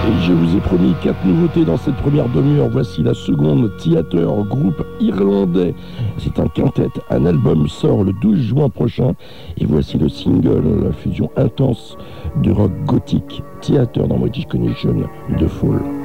Je vous ai promis 4 nouveautés dans cette première demi-heure. Voici la seconde, Theater, groupe irlandais. C'est un quintet. Un album sort le 12 juin prochain. Et voici le single, la fusion intense de rock gothique. Theater dans British Connection, The Fall.